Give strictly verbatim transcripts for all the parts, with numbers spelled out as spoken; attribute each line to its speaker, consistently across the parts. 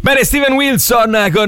Speaker 1: Bene, Steven Wilson con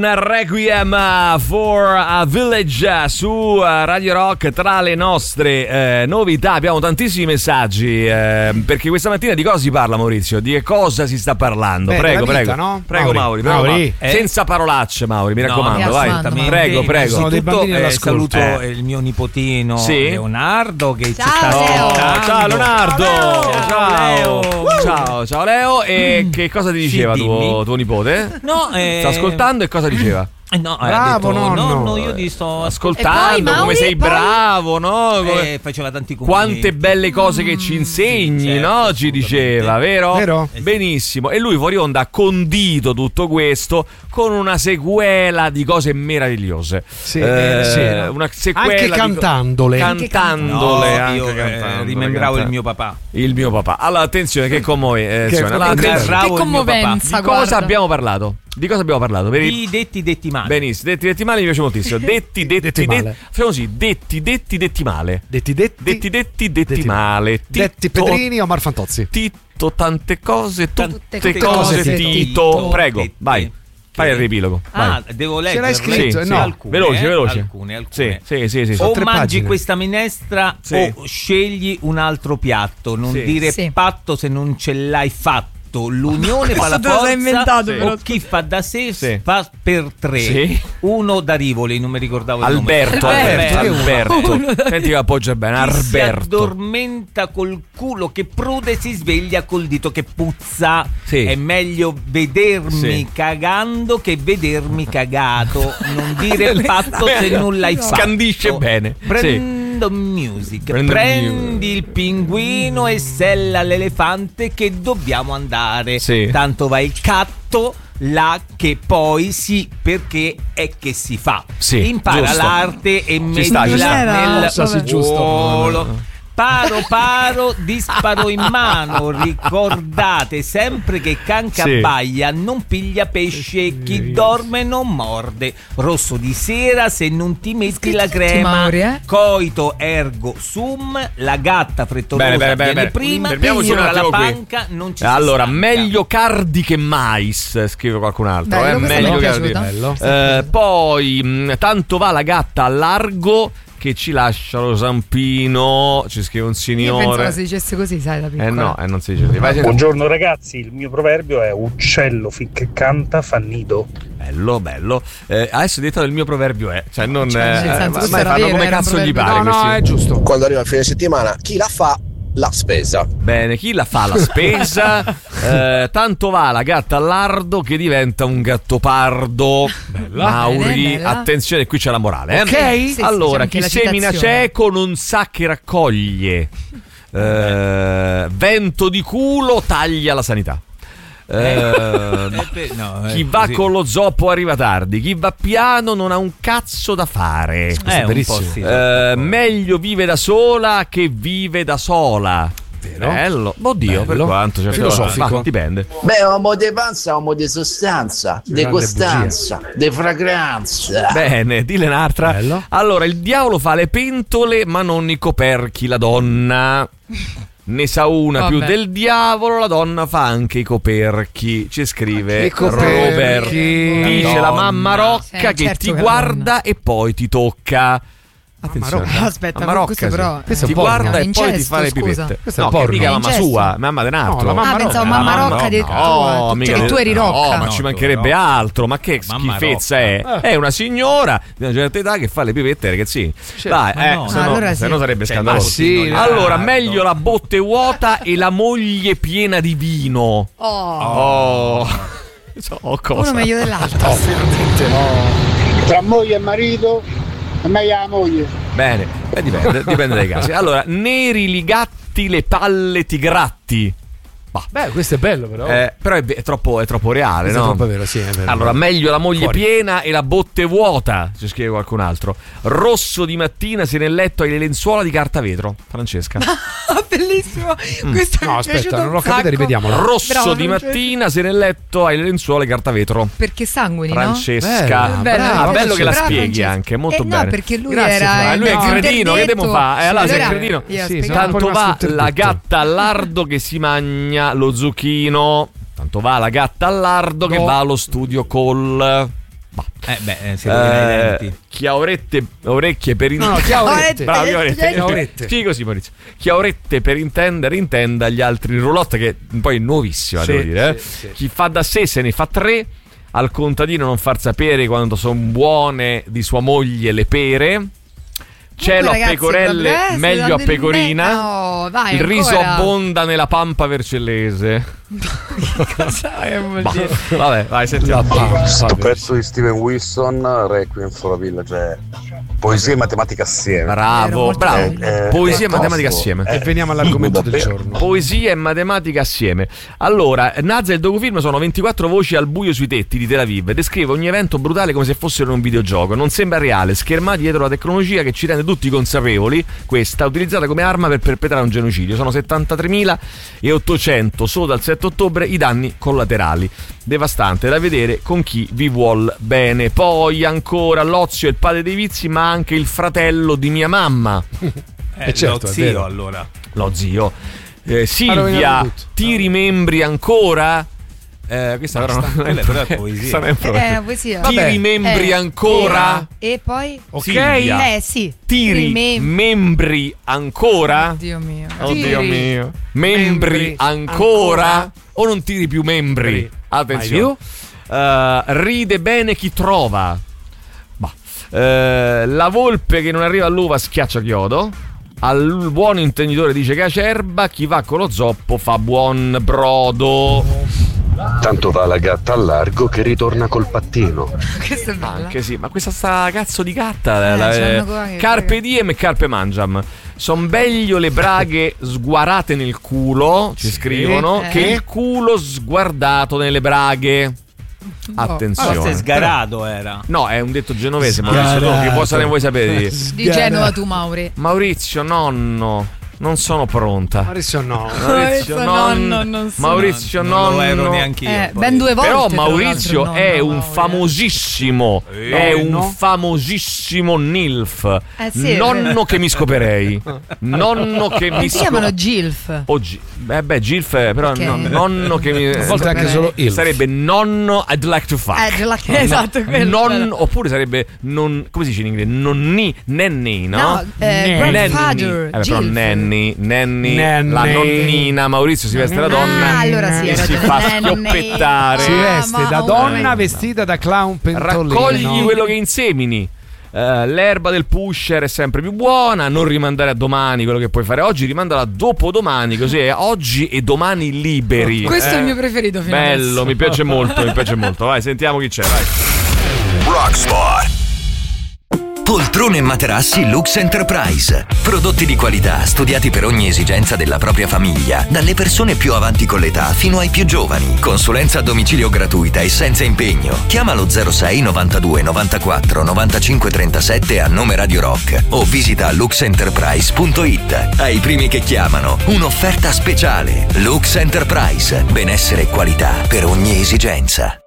Speaker 1: Requiem for a Village su Radio Rock. Tra le nostre eh, novità abbiamo tantissimi messaggi, eh, perché questa mattina di cosa si parla, Maurizio? Di che cosa si sta parlando?
Speaker 2: Beh,
Speaker 1: prego,
Speaker 2: vita,
Speaker 1: prego.
Speaker 2: No?
Speaker 1: Prego, Mauri. Prego,
Speaker 2: Mauri.
Speaker 1: Ma- senza parolacce, Mauri, mi
Speaker 3: No,
Speaker 1: raccomando,
Speaker 3: mi
Speaker 1: vai.
Speaker 3: raccomando,
Speaker 1: Prego, prego.
Speaker 2: Sono dei bambini
Speaker 3: eh,
Speaker 2: all'ascolto.
Speaker 3: saluto
Speaker 1: Eh.
Speaker 3: il mio nipotino
Speaker 1: Sì?
Speaker 3: Leonardo che
Speaker 4: Ciao,
Speaker 3: ci sta
Speaker 4: Leo.
Speaker 3: ascoltando.
Speaker 1: Ciao Leonardo.
Speaker 3: Ciao,
Speaker 1: Ciao
Speaker 3: Leo.
Speaker 1: Ciao, ciao Leo. E che cosa ti
Speaker 3: Sì,
Speaker 1: diceva tuo,
Speaker 3: dimmi.
Speaker 1: tuo nipote?
Speaker 3: No, eh,
Speaker 1: Sta ascoltando e cosa diceva?
Speaker 3: eh, no, eh,
Speaker 2: Bravo,
Speaker 3: ha detto,
Speaker 2: nonno.
Speaker 3: nonno, io ti sto
Speaker 1: Ascoltando,
Speaker 4: E poi,
Speaker 1: come
Speaker 4: Mauri,
Speaker 1: sei
Speaker 4: poi?
Speaker 1: bravo, no? Come-
Speaker 3: Eh, faceva tanti complimenti.
Speaker 1: Quante belle cose che ci insegni,
Speaker 3: certo,
Speaker 1: no? Ci diceva, vero?
Speaker 2: Vero?
Speaker 1: Benissimo. E lui fuori onda ha condito tutto questo con una sequela di cose meravigliose.
Speaker 2: Sì,
Speaker 1: Eh,
Speaker 2: sì, no.
Speaker 1: Una sequela
Speaker 2: Anche
Speaker 1: di co-
Speaker 2: cantandole.
Speaker 1: Cantandole,
Speaker 3: No,
Speaker 1: anche
Speaker 3: io eh,
Speaker 1: cantandole,
Speaker 3: rimembravo
Speaker 1: cantandole.
Speaker 3: il mio papà.
Speaker 1: Il mio papà. Allora, attenzione, che commozione.
Speaker 2: Che-
Speaker 1: Allora,
Speaker 2: che-
Speaker 1: attenzione.
Speaker 4: Che commovenza,
Speaker 1: Di cosa
Speaker 4: guarda.
Speaker 1: abbiamo parlato? Di cosa abbiamo parlato? Per i-
Speaker 3: I detti detti male.
Speaker 1: Benissimo, detti detti male mi piace moltissimo. Detti detti
Speaker 2: Detti
Speaker 1: detti.
Speaker 2: male.
Speaker 1: Facciamo così, detti detti detti male.
Speaker 2: Detti detti.
Speaker 1: Detti detti detti,
Speaker 2: Detti
Speaker 1: male.
Speaker 2: Detti
Speaker 1: Tito-
Speaker 2: Pedrini o Marfantozzi?
Speaker 1: Tito, tante cose, tutte
Speaker 4: Tante
Speaker 1: cose,
Speaker 2: cose,
Speaker 1: Tito.
Speaker 3: Tito.
Speaker 1: Prego,
Speaker 3: Detti.
Speaker 1: vai. Fai il riepilogo.
Speaker 3: Ah,
Speaker 1: vai.
Speaker 3: devo
Speaker 2: Ce l'hai
Speaker 3: leggere?
Speaker 2: scritto?
Speaker 1: Sì,
Speaker 2: no.
Speaker 3: alcune,
Speaker 1: Veloce,
Speaker 3: eh?
Speaker 1: veloce.
Speaker 3: Alcune, alcune.
Speaker 1: Sì, sì, sì, sì.
Speaker 2: Sono
Speaker 3: O
Speaker 2: tre
Speaker 3: mangi
Speaker 2: pagine.
Speaker 3: questa minestra
Speaker 1: Sì.
Speaker 3: o scegli un altro piatto. Non
Speaker 1: Sì.
Speaker 3: dire
Speaker 4: Sì.
Speaker 3: patto se non ce l'hai fatto. L'unione fa la
Speaker 4: Questo te lo sei
Speaker 3: forza.
Speaker 4: inventato,
Speaker 1: Sì.
Speaker 4: però.
Speaker 3: O chi fa da sé
Speaker 1: Sì.
Speaker 3: fa per tre.
Speaker 1: Sì.
Speaker 3: Uno da Rivoli, non mi ricordavo il
Speaker 1: Alberto,
Speaker 3: nome.
Speaker 1: Alberto,
Speaker 3: Alberto.
Speaker 1: Alberto. Senti che appoggia bene,
Speaker 3: Chi si
Speaker 1: Alberto.
Speaker 3: addormenta col culo che prude e si sveglia col dito che puzza.
Speaker 1: Sì.
Speaker 3: È meglio vedermi
Speaker 1: Sì.
Speaker 3: cagando che vedermi cagato. Non dire patto se non l'hai fatto.
Speaker 1: Scandisce bene.
Speaker 3: Prendo music.
Speaker 1: Prendo
Speaker 3: Prendi il pinguino e sella l'elefante che dobbiamo andare.
Speaker 1: Sì.
Speaker 3: Tanto va il catto là che poi sì, perché è che si fa.
Speaker 1: Sì,
Speaker 3: Impara
Speaker 1: giusto.
Speaker 3: l'arte e
Speaker 1: Ci sta, ci sta.
Speaker 3: mettila nel
Speaker 2: Non so se è giusto.
Speaker 3: ruolo. Paro paro, disparo in mano. Ricordate sempre che can che
Speaker 1: Sì.
Speaker 3: abbaia non piglia pesce, chi dorme non morde. Rosso di sera se non ti metti
Speaker 4: Scritti
Speaker 3: la
Speaker 4: tutti,
Speaker 3: crema.
Speaker 4: Mauri, eh?
Speaker 3: Coito ergo sum, la gatta frettolosa
Speaker 1: Bene, bene, bene,
Speaker 3: viene
Speaker 1: bene.
Speaker 3: prima,
Speaker 1: Fermiamoci un
Speaker 3: ora
Speaker 1: attimo
Speaker 3: la
Speaker 1: qui.
Speaker 3: panca non ci
Speaker 1: Allora,
Speaker 3: si stanca.
Speaker 1: meglio cardi che mais, scrive qualcun altro.
Speaker 4: Bello,
Speaker 1: eh?
Speaker 4: questa
Speaker 1: Meglio
Speaker 4: mi è
Speaker 1: cardi.
Speaker 4: piaciuta.
Speaker 2: Bello.
Speaker 1: Eh, poi, mh, tanto va la gatta a largo che ci lascia lo zampino. Ci scrive un
Speaker 4: Io
Speaker 1: signore.
Speaker 4: pensavo si dicesse così, sai, da piccola.
Speaker 1: Eh no, eh, non si dice così. Vai, senti.
Speaker 5: Buongiorno ragazzi, il mio proverbio è uccello finché canta fa nido.
Speaker 1: Bello, bello. Eh, adesso diventato il mio proverbio è. Cioè, non.
Speaker 4: Cioè, nel
Speaker 1: eh,
Speaker 4: senso,
Speaker 1: ma-
Speaker 4: questo
Speaker 1: ma
Speaker 4: era
Speaker 1: fanno
Speaker 4: vero,
Speaker 1: come
Speaker 4: era un
Speaker 1: cazzo gli
Speaker 4: proverbio.
Speaker 1: pare.
Speaker 2: No, no,
Speaker 1: questi.
Speaker 2: è giusto.
Speaker 6: Quando arriva il fine settimana, chi la fa? La spesa.
Speaker 1: Bene, chi la fa la spesa? Eh, tanto va la gatta al lardo che diventa un gatto pardo. Mauri,
Speaker 4: Bene, bella.
Speaker 1: attenzione, qui c'è la morale. Eh?
Speaker 2: Ok?
Speaker 4: Sì, sì,
Speaker 1: allora,
Speaker 4: c'è anche
Speaker 1: chi
Speaker 4: la
Speaker 1: semina
Speaker 4: citazione.
Speaker 1: cieco non sa che raccoglie. Eh, vento di culo taglia la sanità. Eh,
Speaker 3: Eh, no, eh,
Speaker 1: chi va
Speaker 3: così.
Speaker 1: con lo zoppo arriva tardi, chi va piano non ha un cazzo da fare.
Speaker 3: Eh, un
Speaker 2: verissimo.
Speaker 3: po' sì.
Speaker 1: Eh, meglio vive da sola che vive da sola.
Speaker 2: Vero?
Speaker 1: Bello. Oddio, per
Speaker 2: Bello.
Speaker 1: quanto cioè,
Speaker 2: Filosofico.
Speaker 1: ma dipende.
Speaker 7: Beh, uomo di panza, uomo di sostanza, di
Speaker 2: Grande
Speaker 7: costanza, di fragranza.
Speaker 1: Bene, dille un'altra.
Speaker 2: Bello.
Speaker 1: Allora, il diavolo fa le pentole, ma non i coperchi, la donna. Ne sa una
Speaker 4: Vabbè.
Speaker 1: più del diavolo, la donna fa anche i coperchi. Ci scrive
Speaker 2: I coperchi.
Speaker 1: Robert. Dice la
Speaker 3: Donna.
Speaker 1: mamma Rocca
Speaker 4: Sì,
Speaker 1: che
Speaker 4: certo
Speaker 1: ti
Speaker 4: che la
Speaker 1: guarda
Speaker 4: donna.
Speaker 1: e poi ti tocca. Attenzione.
Speaker 2: Rocca.
Speaker 4: Aspetta,
Speaker 1: Mamma Rocca,
Speaker 4: questo
Speaker 1: sì.
Speaker 4: però-
Speaker 2: Questo è
Speaker 1: ti
Speaker 2: un porno.
Speaker 1: guarda
Speaker 4: È
Speaker 1: e
Speaker 4: un
Speaker 1: poi ti
Speaker 4: incesto,
Speaker 1: fa le
Speaker 4: scusa.
Speaker 1: pipette.
Speaker 2: Questo è
Speaker 1: No,
Speaker 2: un
Speaker 1: che
Speaker 2: porno.
Speaker 1: mica
Speaker 4: È
Speaker 1: mamma
Speaker 4: incesto.
Speaker 1: sua, mamma di un altro.
Speaker 2: No, la mamma
Speaker 4: Ah, pensavo
Speaker 2: Rocca.
Speaker 4: mamma
Speaker 3: Mamma
Speaker 4: Rocca di
Speaker 3: Rocca.
Speaker 4: tua,
Speaker 1: No,
Speaker 4: tu-
Speaker 1: mica
Speaker 4: che tu eri
Speaker 1: no,
Speaker 4: Rocca.
Speaker 1: ma
Speaker 3: No,
Speaker 1: ci
Speaker 3: tu
Speaker 1: mancherebbe
Speaker 3: Rocca.
Speaker 1: altro. Ma che
Speaker 3: Mamma
Speaker 1: schifezza
Speaker 3: Rocca.
Speaker 1: è? È una signora di una certa età che fa le pipette, ragazzi. Dai,
Speaker 3: ma
Speaker 1: eh,
Speaker 3: no.
Speaker 1: se
Speaker 4: Ah,
Speaker 1: no,
Speaker 4: allora
Speaker 1: se
Speaker 4: sì.
Speaker 1: no sarebbe
Speaker 3: Cioè,
Speaker 1: scandaloso.
Speaker 2: ma sì,
Speaker 1: allora,
Speaker 3: Leonardo.
Speaker 1: meglio la botte vuota e la moglie piena di vino.
Speaker 4: Oh,
Speaker 1: Oh, oh cosa?
Speaker 4: uno meglio dell'altro.
Speaker 5: Tra moglie e marito è meglio la moglie.
Speaker 1: Bene, eh, dipende, dipende dai casi. Allora, neri ligatti, le palle ti gratti. Bah.
Speaker 2: Beh, questo è bello però.
Speaker 1: Eh, però è, è troppo, è troppo reale,
Speaker 2: Questo
Speaker 1: no?
Speaker 2: è troppo vero, sì, è vero.
Speaker 1: Allora, meglio la moglie
Speaker 2: Fuori.
Speaker 1: piena e la botte vuota, ci scrive qualcun altro. Rosso di mattina se nel letto hai le lenzuola di carta vetro. Francesca.
Speaker 4: Bellissimo. Questo mi
Speaker 2: No,
Speaker 4: è
Speaker 2: aspetta,
Speaker 4: piaciuto
Speaker 2: non
Speaker 4: un
Speaker 2: l'ho capita,
Speaker 4: sacco.
Speaker 2: ripetiamolo.
Speaker 1: Rosso
Speaker 4: Bravo,
Speaker 1: di
Speaker 4: Francesca.
Speaker 1: mattina se nel letto hai le lenzuola di carta vetro.
Speaker 4: Perché sanguini,
Speaker 1: Francesca.
Speaker 2: Bello,
Speaker 1: Ah,
Speaker 2: bravo,
Speaker 1: bello che la
Speaker 4: bravo,
Speaker 1: spieghi
Speaker 4: Francesca.
Speaker 1: anche, molto
Speaker 4: eh,
Speaker 1: bene.
Speaker 4: No, perché lui
Speaker 2: Grazie,
Speaker 4: era
Speaker 1: Ah, lui è
Speaker 4: no,
Speaker 1: cretino, che
Speaker 4: interdetto.
Speaker 1: devo fare? Eh, allora sei
Speaker 4: Allora,
Speaker 1: cretino.
Speaker 4: io
Speaker 2: Sì,
Speaker 4: spiego.
Speaker 2: sono un po'
Speaker 1: Tanto va
Speaker 2: rimasto
Speaker 1: la
Speaker 2: interdetto.
Speaker 1: gatta al lardo che si mangia lo zucchino. Tanto va la gatta al lardo che
Speaker 2: No.
Speaker 1: va allo studio col...
Speaker 3: Eh beh, eh, si rovina i denti.
Speaker 1: Eh, chi ha orette, orecchie per
Speaker 2: No, no, chi ha orette.
Speaker 1: Bravi, orette.
Speaker 2: Chi ha orette.
Speaker 1: Sì, così Maurizio. Chi ha orette per intendere, intenda gli altri roulotte, che poi è nuovissima,
Speaker 2: Sì,
Speaker 1: devo dire. eh.
Speaker 2: sì, sì.
Speaker 1: Chi fa da sé se ne fa tre. Al contadino non far sapere quando sono buone di sua moglie le pere. Cielo a
Speaker 4: Ragazzi,
Speaker 1: pecorelle,
Speaker 4: vabbè, state
Speaker 1: meglio a
Speaker 4: dando il
Speaker 1: pecorina.
Speaker 4: me- no, vai,
Speaker 1: il riso
Speaker 4: ancora.
Speaker 1: abbonda nella pampa vercellese.
Speaker 4: Cosa vuol
Speaker 1: Bah,
Speaker 4: dire?
Speaker 1: vabbè, vai, sentiamo.
Speaker 8: Questo pezzo di Steven Wilson, Requiem for a Village, è poesia e matematica assieme.
Speaker 4: Vero,
Speaker 1: Bravo,
Speaker 4: molto
Speaker 1: bravo.
Speaker 4: bello.
Speaker 8: Eh,
Speaker 1: Poesia e
Speaker 8: è
Speaker 1: matematica
Speaker 8: tosto.
Speaker 1: assieme.
Speaker 2: E veniamo all'argomento del giorno.
Speaker 1: Poesia e matematica assieme. Allora, Nazza e il docufilm sono ventiquattro voci al buio sui tetti di Tel Aviv. Descrive ogni evento brutale come se fossero un videogioco. Non sembra reale, schermati dietro la tecnologia che ci rende tutti consapevoli. Questa utilizzata come arma per perpetrare un genocidio. Sono settantatremilaottocento solo dal sette ottobre i danni collaterali. Devastante da vedere con chi vi vuol bene. Poi ancora l'ozio è il padre dei vizi, ma anche il fratello di mia mamma.
Speaker 3: Eh,
Speaker 2: certo,
Speaker 3: lo
Speaker 2: è
Speaker 3: zio,
Speaker 2: vero.
Speaker 3: allora.
Speaker 1: Lo zio. Eh,
Speaker 2: Ha
Speaker 1: Silvia,
Speaker 2: rovinato tutto.
Speaker 1: ti rimembri ancora? Eh, questa però non
Speaker 3: quella
Speaker 1: è
Speaker 3: però è poesia.
Speaker 1: questa non è proprio-
Speaker 4: Eh, poesia.
Speaker 1: Ti
Speaker 2: Vabbè.
Speaker 1: rimembri
Speaker 4: Eh,
Speaker 1: ancora?
Speaker 4: E, e poi?
Speaker 2: Ok.
Speaker 1: Silvia.
Speaker 4: Eh sì.
Speaker 1: Ti
Speaker 4: Rimem-
Speaker 1: rimembri ancora?
Speaker 4: Dio mio.
Speaker 1: Oddio
Speaker 2: Tiri.
Speaker 1: mio. Membri
Speaker 2: Membri
Speaker 1: ancora?
Speaker 2: ancora?
Speaker 1: O non tiri più membri?
Speaker 2: Membri.
Speaker 1: Attenzione. Eh, ride bene chi trova. Bah. Eh, la volpe che non arriva all'uva schiaccia chiodo. Al buon intenditore dice che acerba. Chi va con lo zoppo fa buon brodo.
Speaker 8: Tanto va la gatta al largo che ritorna col pattino.
Speaker 4: Questa è bella.
Speaker 1: Anche sì, ma questa sta cazzo di gatta.
Speaker 4: Eh,
Speaker 1: la-
Speaker 4: c'hanno qua che-
Speaker 1: Carpe diem e carpe mangiam. Son meglio le braghe sguarate nel culo, ci scrivono,
Speaker 4: Eh.
Speaker 1: che il culo sguardato nelle braghe. Attenzione.
Speaker 3: Forse sgarato era.
Speaker 1: No, è un detto genovese, Maurizio, tu che cosa ne vuoi sapere? di-
Speaker 4: Di Genova tu, Mauri.
Speaker 1: Maurizio, nonno, non sono pronta.
Speaker 2: Maurizio no.
Speaker 1: Maurizio,
Speaker 4: Maurizio,
Speaker 1: non-
Speaker 4: nonno, non sono-
Speaker 1: Maurizio,
Speaker 3: non lo
Speaker 1: nonno.
Speaker 3: ero neanch'io.
Speaker 4: Eh,
Speaker 3: poi.
Speaker 4: ben due volte.
Speaker 1: Però
Speaker 4: tra
Speaker 1: Maurizio
Speaker 4: l'altro,
Speaker 1: è
Speaker 4: nonno,
Speaker 1: un
Speaker 4: Mauri.
Speaker 1: famosissimo, è un
Speaker 2: Nonno?
Speaker 1: famosissimo nilf.
Speaker 4: Eh, sì, è
Speaker 1: Nonno
Speaker 4: vero.
Speaker 1: che mi scoperei. Nonno che mi
Speaker 4: E si
Speaker 1: scop-
Speaker 4: chiamano Gilf.
Speaker 1: Oh, Gi- eh beh, Gilf, eh, però
Speaker 4: Ok.
Speaker 1: no- nonno che mi
Speaker 2: A volte anche
Speaker 4: Bene.
Speaker 2: solo il.
Speaker 1: sarebbe nonno I'd like to fuck.
Speaker 4: Eh, gela- esatto, quello.
Speaker 1: Non, oppure sarebbe non, come si dice in inglese? Nonni, nanny, no?
Speaker 4: No, eh,
Speaker 1: Nanny.
Speaker 4: grandfather,
Speaker 1: Eh, però
Speaker 4: Gilf.
Speaker 1: nanny, nanny,
Speaker 2: Nanny.
Speaker 1: la nonnina. Maurizio si veste da donna
Speaker 4: Ah, allora sì,
Speaker 1: e
Speaker 4: hai
Speaker 1: si
Speaker 4: ragione.
Speaker 1: fa
Speaker 4: Nanny.
Speaker 1: schiopettare.
Speaker 2: Si
Speaker 4: Ah,
Speaker 2: veste
Speaker 4: ma-
Speaker 2: da
Speaker 4: oh,
Speaker 2: donna
Speaker 4: eh.
Speaker 2: vestita da clown pentolino.
Speaker 1: Raccogli quello che insemini. Eh, l'erba del pusher è sempre più buona. Non rimandare a domani quello che puoi fare oggi, rimandala a dopodomani, così è oggi e domani liberi.
Speaker 4: Questo è il mio preferito fino adesso.
Speaker 1: Bello, mi piace molto, mi piace molto. Vai, sentiamo chi c'è, vai.
Speaker 9: Rocksport. Poltrone e materassi Lux Enterprise. Prodotti di qualità studiati per ogni esigenza della propria famiglia, dalle persone più avanti con l'età fino ai più giovani. Consulenza a domicilio gratuita e senza impegno. Chiamalo zero sei novantadue novantaquattro novantacinque trentasette a nome Radio Rock o visita lux enterprise punto it. Ai primi che chiamano, un'offerta speciale. Lux Enterprise. Benessere e qualità per ogni esigenza.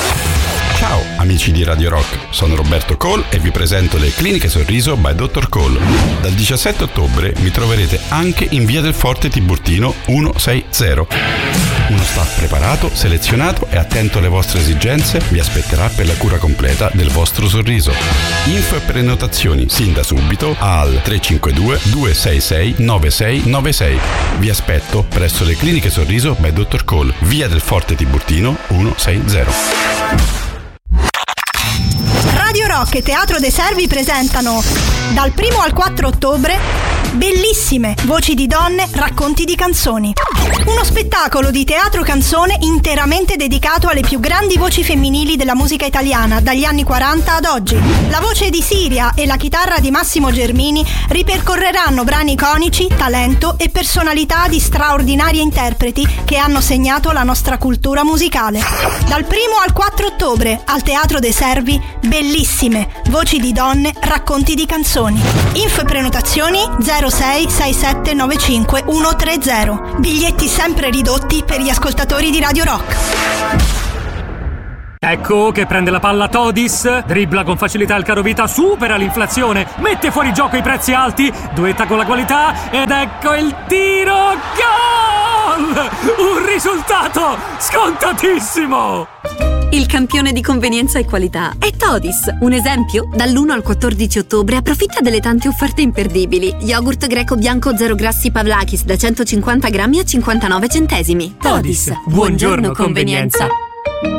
Speaker 10: Ciao amici di Radio Rock, sono Roberto Cole e vi presento le Cliniche Sorriso by dottor Cole. Dal diciassette ottobre mi troverete anche in via del Forte Tiburtino centosessanta. Uno staff preparato, selezionato e attento alle vostre esigenze vi aspetterà per la cura completa del vostro sorriso. Info e prenotazioni sin da subito al tre cinque due due sei sei nove sei nove sei. Vi aspetto presso le Cliniche Sorriso by dottor Cole, via del Forte Tiburtino centosessanta.
Speaker 11: Radio Rock e Teatro dei Servi presentano dal primo al quattro ottobre Bellissime, voci di donne, racconti di canzoni. Uno spettacolo di teatro canzone interamente dedicato alle più grandi voci femminili della musica italiana dagli anni quaranta ad oggi. La voce di Siria e la chitarra di Massimo Germini ripercorreranno brani iconici, talento e personalità di straordinarie interpreti che hanno segnato la nostra cultura musicale. Dal primo al quattro ottobre al Teatro dei Servi Bellissime, voci di donne, racconti di canzoni. Info e prenotazioni zero sei sei sette nove cinque uno tre zero. Biglietti sempre ridotti per gli ascoltatori di Radio Rock.
Speaker 12: Ecco che prende la palla Todis, dribbla con facilità il carovita, supera l'inflazione, mette fuori gioco i prezzi alti, duetta con la qualità ed ecco il tiro, gol! Gol! Un risultato scontatissimo!
Speaker 13: Il campione di convenienza e qualità è Todis. Un esempio? Dall'primo al quattordici ottobre approfitta delle tante offerte imperdibili. Yogurt greco bianco zero grassi Pavlakis da centocinquanta grammi a cinquantanove centesimi.
Speaker 12: Todis, buongiorno convenienza.